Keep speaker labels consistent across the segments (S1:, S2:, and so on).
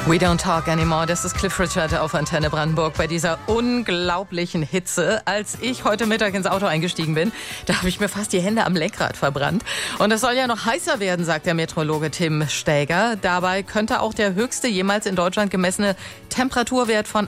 S1: We don't talk anymore. Das ist Cliff Richard auf Antenne Brandenburg bei dieser unglaublichen Hitze. Als ich heute Mittag ins Auto eingestiegen bin, da habe ich mir fast die Hände am Lenkrad verbrannt. Und es soll ja noch heißer werden, sagt der Meteorologe Tim Stäger. Dabei könnte auch der höchste jemals in Deutschland gemessene Temperaturwert von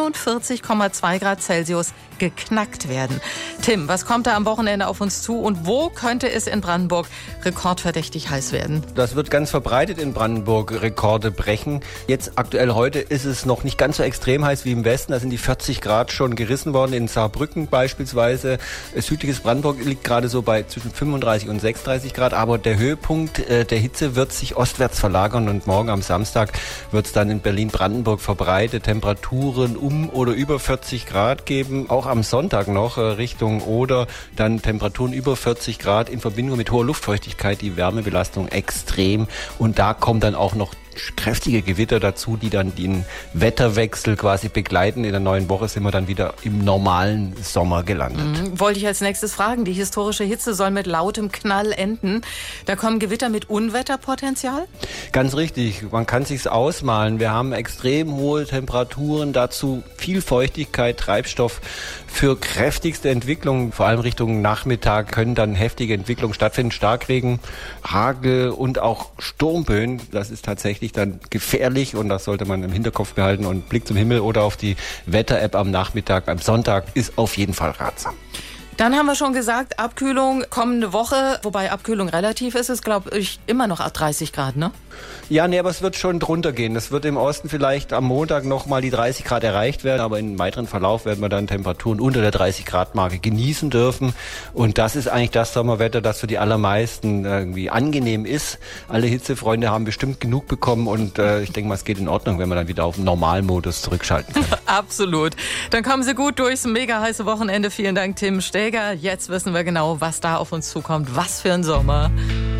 S1: 41,2 Grad Celsius geknackt werden. Tim, was kommt da am Wochenende auf uns zu und wo könnte es in Brandenburg rekordverdächtig heiß werden?
S2: Das wird ganz verbreitet in Brandenburg Rekorde brechen. Jetzt aktuell heute ist es noch nicht ganz so extrem heiß wie im Westen. Da sind die 40 Grad schon gerissen worden, in Saarbrücken beispielsweise. Südliches Brandenburg liegt gerade so bei zwischen 35 und 36 Grad. Aber der Höhepunkt der Hitze wird sich ostwärts verlagern und morgen am Samstag wird es dann in Berlin-Brandenburg verbreitet Temperaturen um oder über 40 Grad geben. Auch am Sonntag noch Richtung Oder dann Temperaturen über 40 Grad in Verbindung mit hoher Luftfeuchtigkeit, die Wärmebelastung extrem. Und da kommt dann auch noch kräftige Gewitter dazu, die dann den Wetterwechsel quasi begleiten. In der neuen Woche sind wir dann wieder im normalen Sommer gelandet.
S1: Wollte ich als nächstes fragen. Die historische Hitze soll mit lautem Knall enden. Da kommen Gewitter mit Unwetterpotenzial?
S2: Ganz richtig. Man kann sich's ausmalen. Wir haben extrem hohe Temperaturen, dazu viel Feuchtigkeit, Treibstoff für kräftigste Entwicklungen. Vor allem Richtung Nachmittag können dann heftige Entwicklungen stattfinden. Starkregen, Hagel und auch Sturmböen. Das ist tatsächlich dann gefährlich und das sollte man im Hinterkopf behalten und Blick zum Himmel oder auf die Wetter-App am Nachmittag, am Sonntag ist auf jeden Fall ratsam.
S1: Dann haben wir schon gesagt, Abkühlung kommende Woche, wobei Abkühlung relativ ist, glaube ich, immer noch 30 Grad, ne?
S2: Ja, nee, aber es wird schon drunter gehen. Es wird im Osten vielleicht am Montag nochmal die 30 Grad erreicht werden, aber im weiteren Verlauf werden wir dann Temperaturen unter der 30 Grad Marke genießen dürfen. Und das ist eigentlich das Sommerwetter, das für die allermeisten irgendwie angenehm ist. Alle Hitzefreunde haben bestimmt genug bekommen und ich denke mal, es geht in Ordnung, wenn wir dann wieder auf den Normalmodus zurückschalten können.
S1: Absolut. Dann kommen Sie gut durchs mega heiße Wochenende. Vielen Dank, Tim Stäger. Jetzt wissen wir genau, was da auf uns zukommt. Was für ein Sommer.